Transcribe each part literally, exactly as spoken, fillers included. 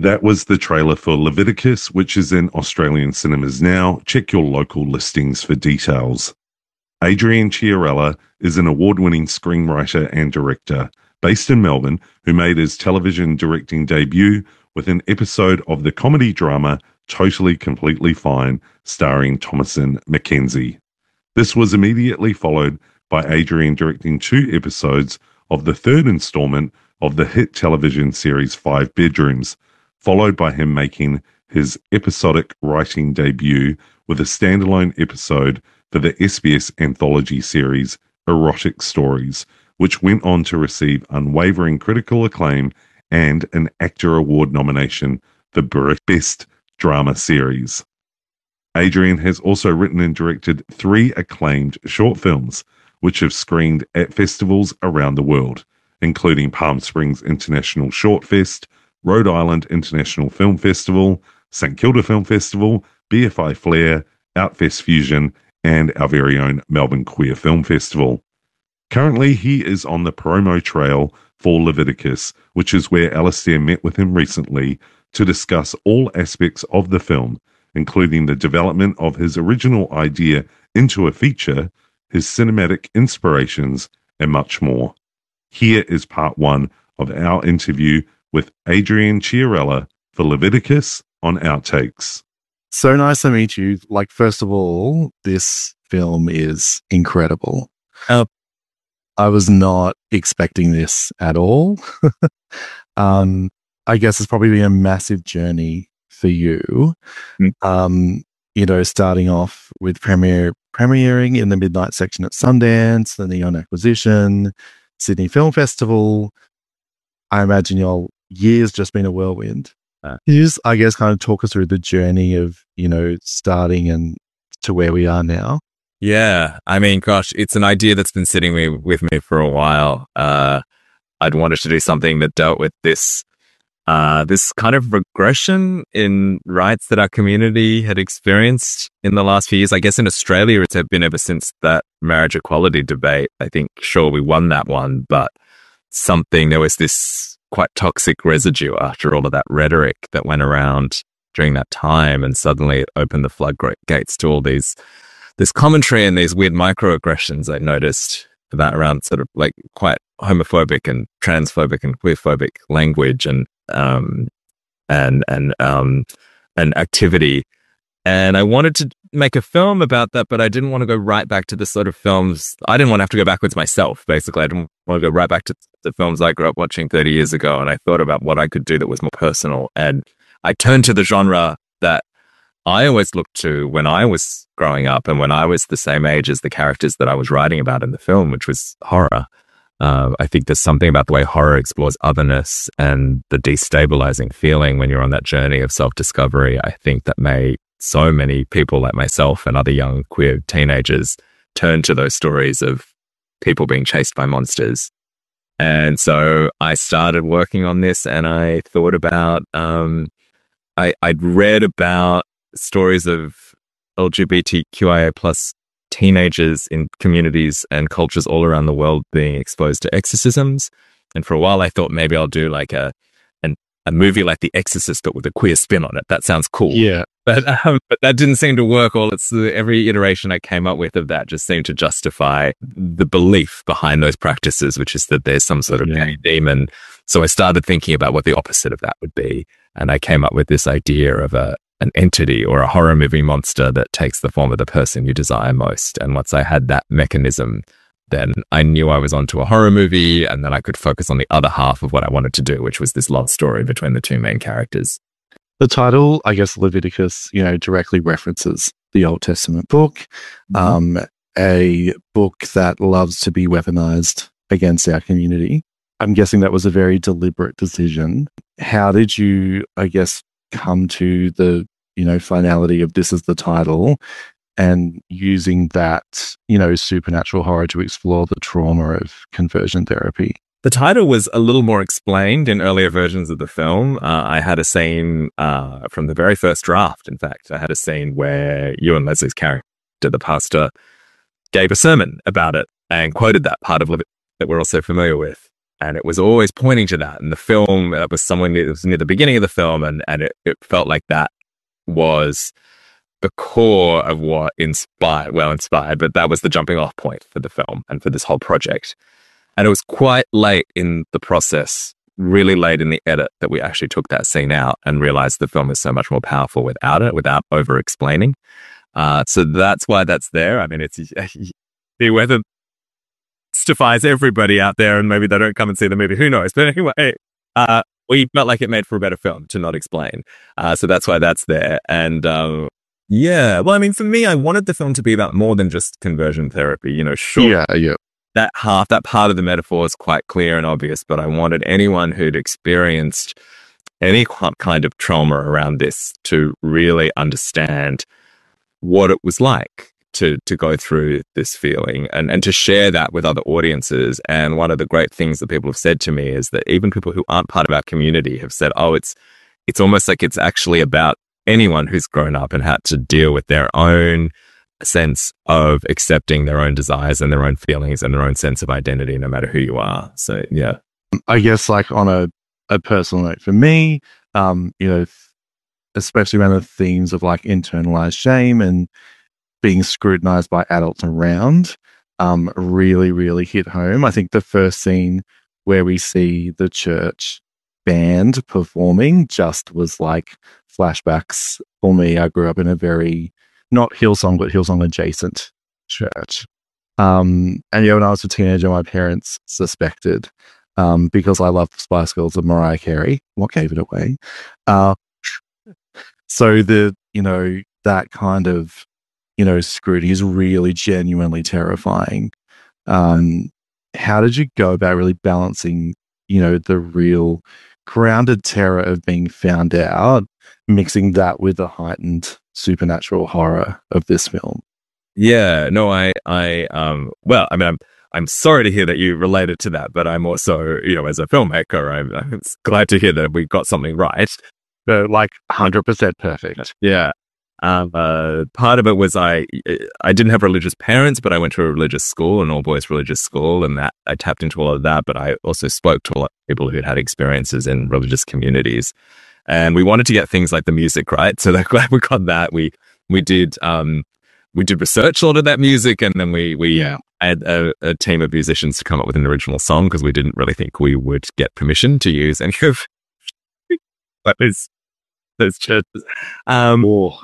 That was the trailer for Leviticus, which is in Australian cinemas now. Check your local listings for details. Adrian Chiarella is an award-winning screenwriter and director based in Melbourne who made his television directing debut with an episode of the comedy drama Totally Completely Fine, starring Thomasin McKenzie. This was immediately followed by Adrian directing two episodes of the third installment of the hit television series Five Bedrooms, followed by him making his episodic writing debut with a standalone episode for the S B S anthology series Erotic Stories, which went on to receive unwavering critical acclaim and an Actor Award nomination for Best Drama Series. Adrian has also written and directed three acclaimed short films, which have screened at festivals around the world, including Palm Springs International Short Fest, Rhode Island International Film Festival, St Kilda Film Festival, B F I Flair, Outfest Fusion, and our very own Melbourne Queer Film Festival. Currently, he is on the promo trail for Leviticus, which is where Alastair met with him recently to discuss all aspects of the film, including the development of his original idea into a feature, his cinematic inspirations, and much more. Here is part one of our interview with Adrian Chiarella for Leviticus on Outtakes. So nice to meet you. Like, first of all, this film is incredible. Uh, I was not expecting this at all. um, I guess it's probably been a massive journey for you. Mm. Um, you know, starting off with premiere premiering in the midnight section at Sundance, the Neon Acquisition, Sydney Film Festival. I imagine your year's just been a whirlwind. Uh, Can you just, I guess, kind of talk us through the journey of, you know, starting and to where we are now? Yeah. I mean, gosh, it's an idea that's been sitting me, with me for a while. Uh, I'd wanted to do something that dealt with this, uh, this kind of regression in rights that our community had experienced in the last few years. I guess in Australia, it's been ever since that marriage equality debate. I think, sure, we won that one, but something, there was this quite toxic residue after all of that rhetoric that went around during that time, and suddenly it opened the floodgates to all these this commentary and these weird microaggressions I noticed about around sort of like quite homophobic and transphobic and queerphobic language and um and and um and activity. And I wanted to make a film about that, but I didn't want to go right back to the sort of films. I didn't want to have to go backwards myself, basically. I didn't want to go right back to the films I grew up watching thirty years ago. And I thought about what I could do that was more personal. And I turned to the genre that I always looked to when I was growing up and when I was the same age as the characters that I was writing about in the film, which was horror. Uh, I think there's something about the way horror explores otherness and the destabilizing feeling when you're on that journey of self-discovery. I think that may so many people like myself and other young queer teenagers turn to those stories of people being chased by monsters. And so I started working on this, and I thought about, um, I, I'd read about stories of L G B T Q I A plus teenagers in communities and cultures all around the world being exposed to exorcisms. And for a while I thought maybe I'll do like a an, a movie like The Exorcist, but with a queer spin on it. That sounds cool. Yeah. But um, but that didn't seem to work. All it's uh, every iteration I came up with of that just seemed to justify the belief behind those practices, which is that there's some sort of yeah. gay demon. So I started thinking about what the opposite of that would be, and I came up with this idea of a an entity or a horror movie monster that takes the form of the person you desire most. And once I had that mechanism, then I knew I was onto a horror movie, and then I could focus on the other half of what I wanted to do, which was this love story between the two main characters. The title, I guess, Leviticus, you know, directly references the Old Testament book, mm-hmm. um, a book that loves to be weaponized against our community. I'm guessing that was a very deliberate decision. How did you, I guess, come to the, you know, finality of this as the title and using that, you know, supernatural horror to explore the trauma of conversion therapy? The title was a little more explained in earlier versions of the film. Uh, I had a scene uh, from the very first draft, in fact. I had a scene where Ewan Leslie's character, the pastor, gave a sermon about it and quoted that part of Leviticus that we're also familiar with. And it was always pointing to that. And the film, it was someone, it was near the beginning of the film, and, and it, it felt like that was the core of what inspired, well, inspired, but that was the jumping off point for the film and for this whole project. And it was quite late in the process, really late in the edit, that we actually took that scene out and realized the film is so much more powerful without it, without over explaining. Uh, so that's why that's there. I mean, it's whether it justifies everybody out there and maybe they don't come and see the movie, who knows? But anyway, uh, we felt like it made for a better film to not explain. Uh, so that's why that's there. And, um, yeah, well, I mean, for me, I wanted the film to be about more than just conversion therapy. You know, sure, Yeah, yeah. that half, that part of the metaphor is quite clear and obvious, but I wanted anyone who'd experienced any kind of trauma around this to really understand what it was like to to go through this feeling and, and to share that with other audiences. And one of the great things that people have said to me is that even people who aren't part of our community have said, oh, it's it's almost like it's actually about anyone who's grown up and had to deal with their own sense of accepting their own desires and their own feelings and their own sense of identity, no matter who you are. So, yeah. I guess like on a, a personal note for me, um, you know, especially around the themes of like internalized shame and being scrutinized by adults around, um, really, really hit home. I think the first scene where we see the church band performing just was like flashbacks for me. I grew up in a very, not Hillsong, but Hillsong adjacent church. Um, and yeah, when I was a teenager, my parents suspected, um, because I loved Spice Girls and Mariah Carey. What gave it away? Uh, so the, you know, that kind of, you know, scrutiny is really genuinely terrifying. Um, how did you go about really balancing, you know, the real grounded terror of being found out, mixing that with the heightened supernatural horror of this film? Yeah, no, I, I, um, well, I mean, I'm, I'm sorry to hear that you related to that, but I'm also, you know, as a filmmaker, I'm, I'm glad to hear that we got something right. So, like one hundred percent perfect. Yeah. Um, uh, part of it was I, I didn't have religious parents, but I went to a religious school, an all boys religious school, and that I tapped into all of that. But I also spoke to a lot of people who'd had experiences in religious communities, and we wanted to get things like the music right. So they're glad we got that. We we did um we did research a lot of that music, and then we we Yeah. had a, a team of musicians to come up with an original song because we didn't really think we would get permission to use any of like those those churches. Um, Oh,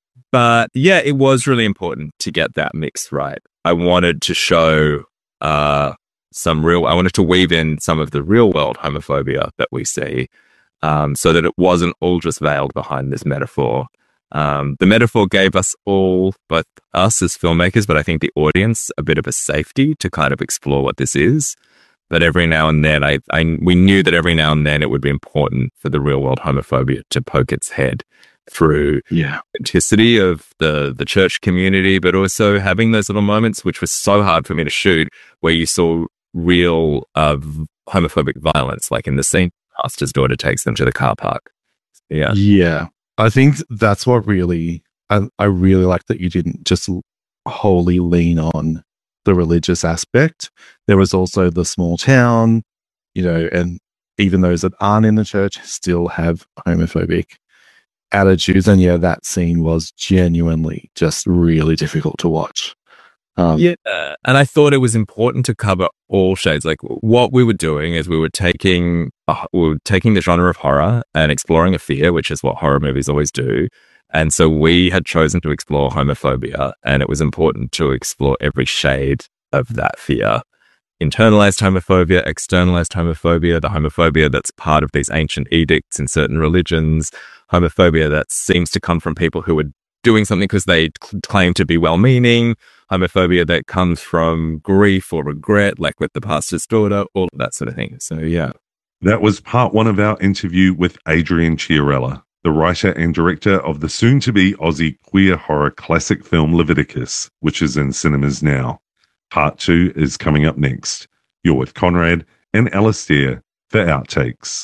But yeah, it was really important to get that mix right. I wanted to show uh, some real, I wanted to weave in some of the real world homophobia that we see, um, so that it wasn't all just veiled behind this metaphor. Um, the metaphor gave us all, both us as filmmakers, but I think the audience, a bit of a safety to kind of explore what this is. But every now and then, I, I we knew that every now and then it would be important for the real world homophobia to poke its head through yeah. authenticity of the the church community, but also having those little moments, which was so hard for me to shoot, where you saw real uh, homophobic violence, like in the scene, pastor's daughter takes them to the car park. Yeah, Yeah. I think that's what really, I, I really like that you didn't just wholly lean on the religious aspect. There was also the small town, you know, and even those that aren't in the church still have homophobic attitudes. And yeah, that scene was genuinely just really difficult to watch. Um, yeah, uh, and I thought it was important to cover all shades. Like what we were doing is we were taking uh, we were taking the genre of horror and exploring a fear, which is what horror movies always do. And so we had chosen to explore homophobia, and it was important to explore every shade of that fear. Internalized homophobia, externalized homophobia, the homophobia that's part of these ancient edicts in certain religions, homophobia that seems to come from people who are doing something because they cl- claim to be well-meaning, homophobia that comes from grief or regret, like with the pastor's daughter, all of that sort of thing. So, yeah. That was part one of our interview with Adrian Chiarella, the writer and director of the soon-to-be Aussie queer horror classic film Leviticus, which is in cinemas now. Part two is coming up next. You're with Conrad and Alastair for Outtakes.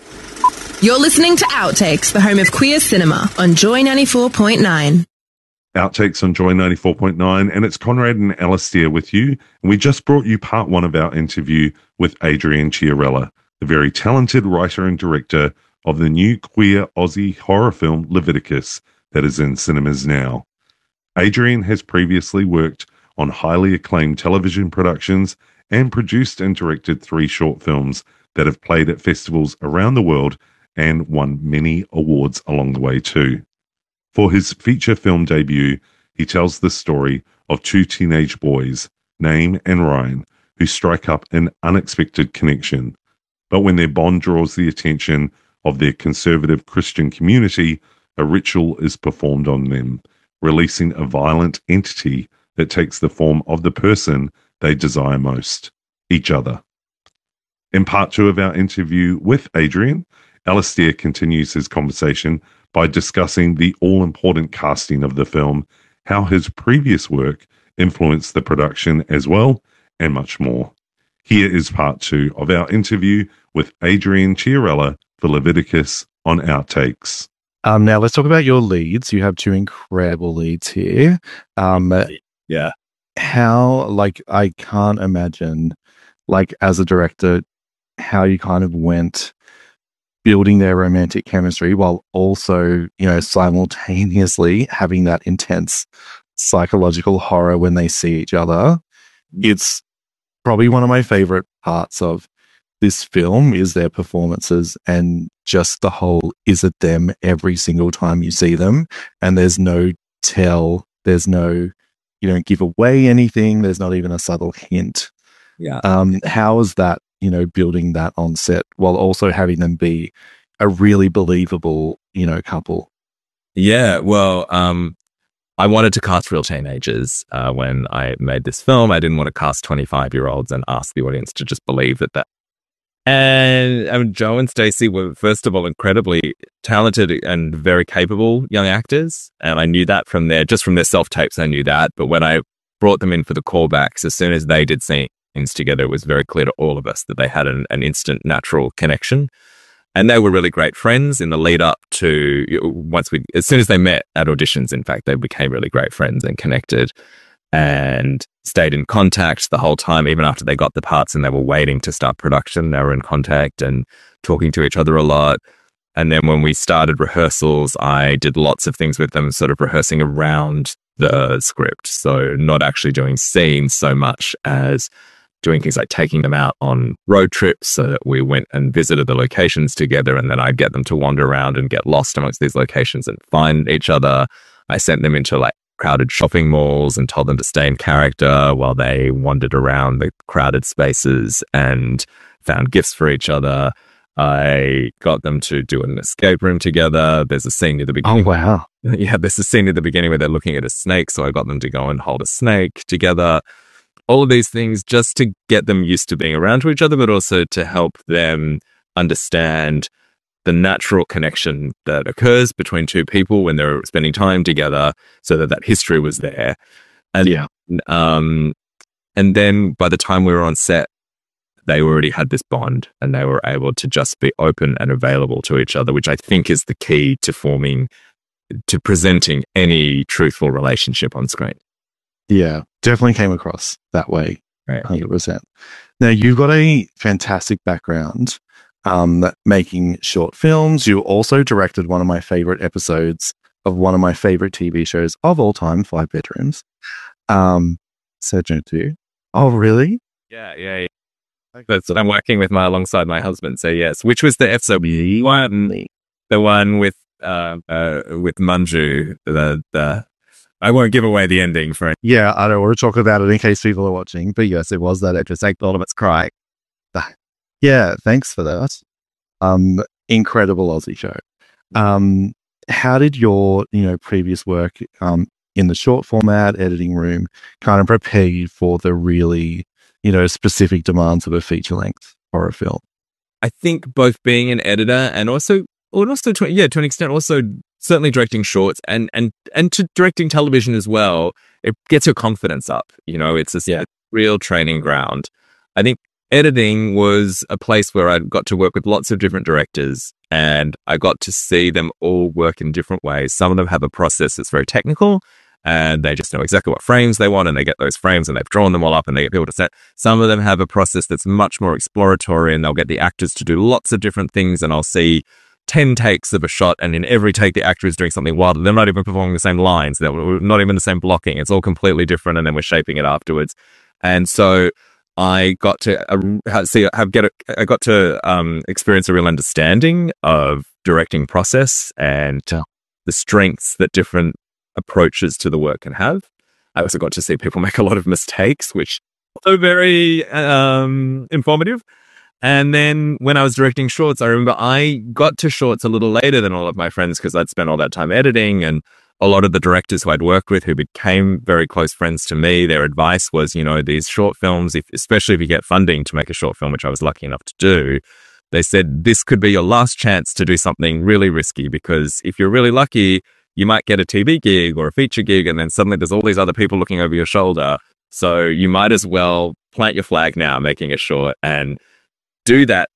You're listening to Outtakes, the home of queer cinema on Joy ninety-four point nine. Outtakes on Joy ninety-four point nine, and it's Conrad and Alastair with you. And we just brought you part one of our interview with Adrian Chiarella, the very talented writer and director of the new queer Aussie horror film Leviticus that is in cinemas now. Adrian has previously worked on highly acclaimed television productions and produced and directed three short films that have played at festivals around the world and won many awards along the way too. For his feature film debut, he tells the story of two teenage boys, Naeem and Ryan, who strike up an unexpected connection. But when their bond draws the attention of their conservative Christian community, a ritual is performed on them, releasing a violent entity that takes the form of the person they desire most, each other. In part two of our interview with Adrian, Alastair continues his conversation by discussing the all-important casting of the film, how his previous work influenced the production as well, and much more. Here is part two of our interview with Adrian Chiarella for Leviticus on Outtakes. Um, now let's talk about your leads. You have two incredible leads here. Um, Yeah. how, like, I can't imagine, like, as a director, how you kind of went building their romantic chemistry while also, you know, simultaneously having that intense psychological horror when they see each other. It's probably one of my favorite parts of this film is their performances and just the whole is it them every single time you see them, and there's no tell, there's no, you don't give away anything, there's not even a subtle hint. Yeah. Um, how is that, you know, building that on set while also having them be a really believable, you know, couple? Yeah. Well, um, I wanted to cast real teenagers uh, when I made this film. I didn't want to cast twenty-five year olds and ask the audience to just believe that that. And I mean, Joe and Stacey were, first of all, incredibly talented and very capable young actors. And I knew that from their, just from their self-tapes, I knew that. But when I brought them in for the callbacks, as soon as they did scenes together, it was very clear to all of us that they had an, an instant natural connection. And they were really great friends in the lead up to, once we, as soon as they met at auditions, in fact, they became really great friends and connected and stayed in contact the whole time, even after they got the parts and they were waiting to start production. They were in contact and talking to each other a lot. And then when we started rehearsals, I did lots of things with them, sort of rehearsing around the script. So not actually doing scenes so much as doing things like taking them out on road trips so that we went and visited the locations together, and then I'd get them to wander around and get lost amongst these locations and find each other. I sent them into like crowded shopping malls and told them to stay in character while they wandered around the crowded spaces and found gifts for each other. I got them to do an escape room together. There's a scene near the beginning. Oh, wow. Yeah, there's a scene at the beginning where they're looking at a snake, so I got them to go and hold a snake together. All of these things just to get them used to being around to each other, but also to help them understand the natural connection that occurs between two people when they're spending time together, so that that history was there. And, Yeah. um, and then by the time we were on set, they already had this bond and they were able to just be open and available to each other, which I think is the key to forming, to presenting any truthful relationship on screen. Yeah, definitely came across that way, Right. one hundred percent. Now, you've got a fantastic background um, making short films. You also directed one of my favorite episodes of one of my favorite T V shows of all time, Five Bedrooms. Um, Surgeon two. Oh, really? Yeah, yeah, yeah. That's what I'm working with my alongside my husband. So yes, which was the episode one, the one with uh, uh with Manju. The the I won't give away the ending for it. Yeah, I don't want to talk about it in case people are watching, but yes, it was that episode. All of it's crying. Yeah, thanks for that. Um, incredible Aussie show. Um, how did your, you know, previous work um in the short format editing room kind of prepare you for the really, you know, specific demands of a feature length horror film? I think both being an editor and also, or also to, yeah, to an extent, also certainly directing shorts and and and to directing television as well, it gets your confidence up. You know, it's a yeah. real training ground. I think editing was a place where I got to work with lots of different directors, and I got to see them all work in different ways. Some of them have a process that's very technical, and they just know exactly what frames they want, and they get those frames and they've drawn them all up and they get people to set. Some of them have a process that's much more exploratory, and they'll get the actors to do lots of different things, and I'll see ten takes of a shot, and in every take the actor is doing something wild. They're not even performing the same lines. They're not even the same blocking. It's all completely different, and then we're shaping it afterwards. And so I got to uh, see, have get, a, I got to um, experience a real understanding of directing process and uh, the strengths that different approaches to the work can have. I also got to see people make a lot of mistakes, which also very um, informative. And then when I was directing shorts, I remember I got to shorts a little later than all of my friends because I'd spent all that time editing, and a lot of the directors who I'd worked with who became very close friends to me, their advice was, you know, these short films, if, especially if you get funding to make a short film, which I was lucky enough to do, they said, this could be your last chance to do something really risky, because if you're really lucky, you might get a T V gig or a feature gig, and then suddenly there's all these other people looking over your shoulder. So you might as well plant your flag now, making it short, and do that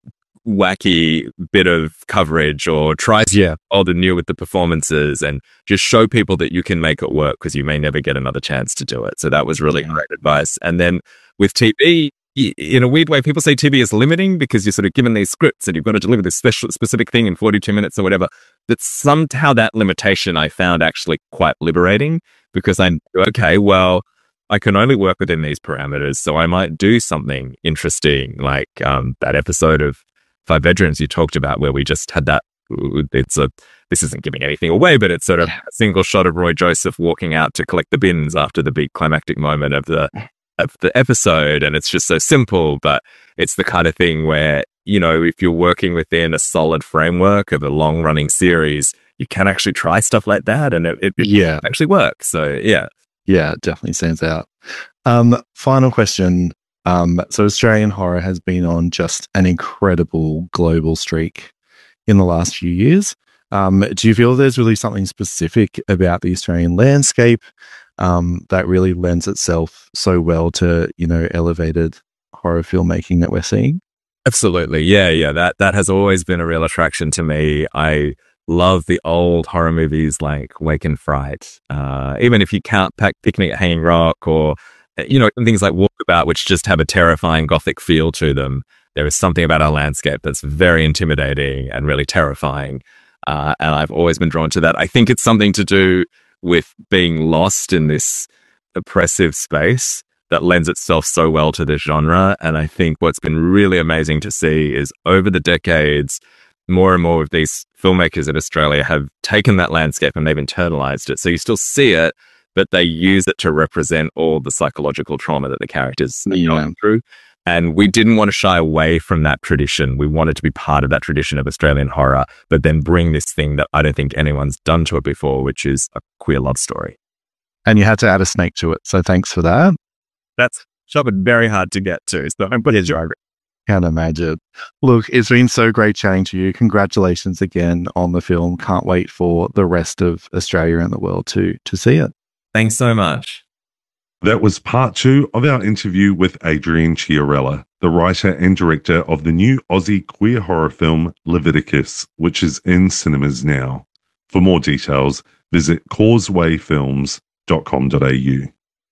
wacky bit of coverage, or try to Yeah. old and new with the performances, and just show people that you can make it work, because you may never get another chance to do it. So that was really Yeah. great advice. And then with T V, y- in a weird way, people say T V is limiting because you're sort of given these scripts and you've got to deliver this special specific thing in forty-two minutes or whatever. That somehow that limitation I found actually quite liberating, because I knew, okay, well, I can only work within these parameters. So I might do something interesting, like um, that episode of Five Bedrooms you talked about, where we just had that. It's a, this isn't giving anything away, but it's sort of a single shot of Roy Joseph walking out to collect the bins after the big climactic moment of the of the episode. And it's just so simple, but it's the kind of thing where, you know, if you're working within a solid framework of a long running series, you can actually try stuff like that, and it, it, it Yeah. actually works. So yeah. Yeah, it definitely stands out. Um, final question. Um, so Australian horror has been on just an incredible global streak in the last few years. Um, do you feel there's really something specific about the Australian landscape um, that really lends itself so well to, you know, elevated horror filmmaking that we're seeing? Absolutely. Yeah, yeah. That that has always been a real attraction to me. I love the old horror movies like Wake and Fright. Uh, even if you count Pac- Picnic at Hanging Rock, or, you know, things like Walkabout, which just have a terrifying gothic feel to them. There is something about our landscape that's very intimidating and really terrifying. Uh, and I've always been drawn to that. I think it's something to do with being lost in this oppressive space that lends itself so well to this genre. And I think what's been really amazing to see is over the decades, more and more of these filmmakers in Australia have taken that landscape and they've internalized it. So you still see it, but they use it to represent all the psychological trauma that the characters are Yeah. going through. And we didn't want to shy away from that tradition. We wanted to be part of that tradition of Australian horror, but then bring this thing that I don't think anyone's done to it before, which is a queer love story. And you had to add a snake to it. So thanks for that. That's shoving very hard to get to. So I'm pretty sure. Can't imagine. Look, it's been so great chatting to you. Congratulations again on the film. Can't wait for the rest of Australia and the world to to see it. Thanks so much. That was part two of our interview with Adrian Chiarella, the writer and director of the new Aussie queer horror film Leviticus, which is in cinemas now. For more details, visit causeway films dot com dot a u.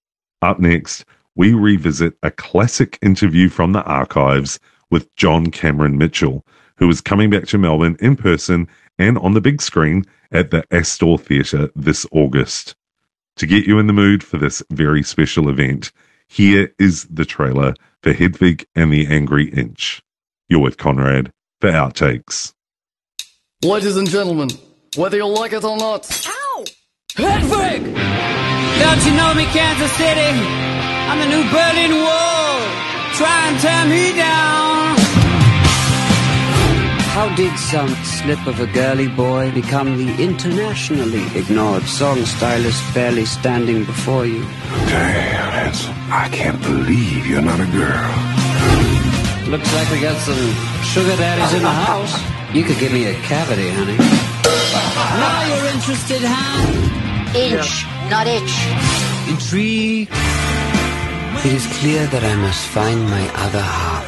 Up next, we revisit a classic interview from the archives with John Cameron Mitchell, who is coming back to Melbourne in person and on the big screen at the Astor Theatre this August. To get you in the mood for this very special event, here is the trailer for Hedwig and the Angry Inch. You're with Conrad for Outtakes. Ladies and gentlemen, whether you like it or not, Ow! Hedwig! Don't you know me, Kansas City? I'm the new Berlin Wall. Try and tear me down. How did some slip of a girly boy become the internationally ignored song stylist barely standing before you? Damn, handsome. I can't believe you're not a girl. Looks like we got some sugar daddies in the house. You could give me a cavity, honey. Now you're interested, huh? Inch, not itch. Intrigue. It is clear that I must find my other half.